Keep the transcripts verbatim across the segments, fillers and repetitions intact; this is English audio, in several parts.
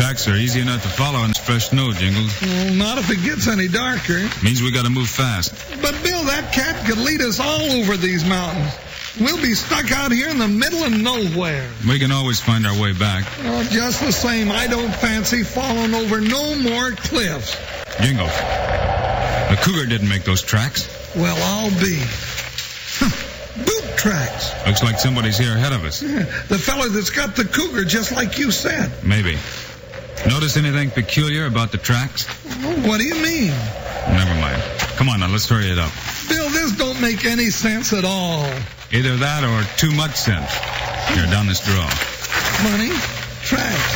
tracks are easy enough to follow in fresh snow, Jingles. Well, not if it gets any darker. Means we gotta move fast. But, Bill, that cat could lead us all over these mountains. We'll be stuck out here in the middle of nowhere. We can always find our way back. Oh, just the same, I don't fancy falling over no more cliffs. Jingles, the cougar didn't make those tracks. Well, I'll be. Boot tracks. Looks like somebody's here ahead of us. Yeah, the fella that's got the cougar, just like you said. Maybe. Notice anything peculiar about the tracks? What do you mean? Never mind. Come on now, let's hurry it up. Bill, this don't make any sense at all. Either that or too much sense. Here, down this draw. Money? Tracks.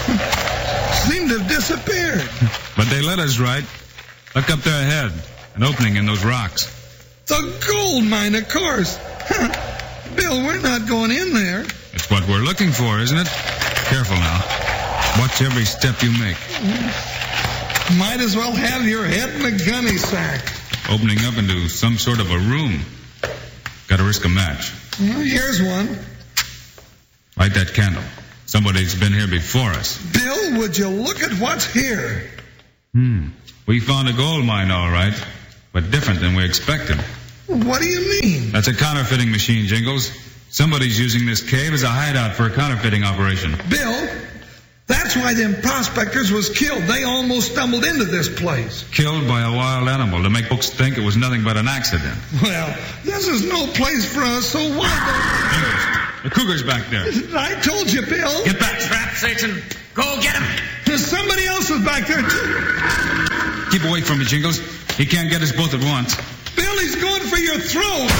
Seem to have disappeared. But they led us right. Look up there ahead. An opening in those rocks. The gold mine, of course. Bill, we're not going in there. It's what we're looking for, isn't it? Careful now. Watch every step you make. Might as well have your head in a gunny sack. Opening up into some sort of a room. Gotta risk a match. Well, here's one. Light that candle. Somebody's been here before us. Bill, would you look at what's here? Hmm. We found a gold mine, all right. But different than we expected. What do you mean? That's a counterfeiting machine, Jingles. Somebody's using this cave as a hideout for a counterfeiting operation. Bill, that's why them prospectors was killed. They almost stumbled into this place. Killed by a wild animal to make folks think it was nothing but an accident. Well, this is no place for us, so why don't... Jingles, the cougar's back there. I told you, Bill. Get back, trap, Satan. Go get him. There's somebody else is back there, too. Keep away from me, Jingles. He can't get us both at once. Bill, he's going for your throat.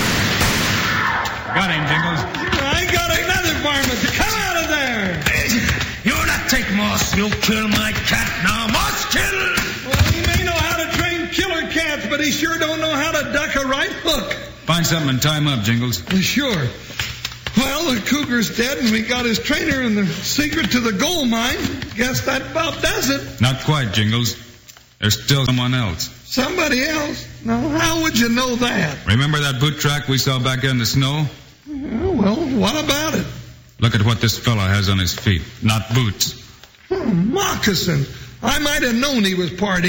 Got him, Jingles. I got another varmint. Come out of there. You'll not take Moss. You'll kill my cat now. Moss, kill! Well, he may know how to train killer cats, but he sure don't know how to duck a right hook. Find something and tie him up, Jingles. Sure. Well, the cougar's dead, and we got his trainer and the secret to the gold mine. Guess that about does it. Not quite, Jingles. There's still someone else. Somebody else? Now, how would you know that? Remember that boot track we saw back there in the snow? Yeah, well, what about it? Look at what this fella has on his feet. Not boots. Oh, moccasin. I might have known he was part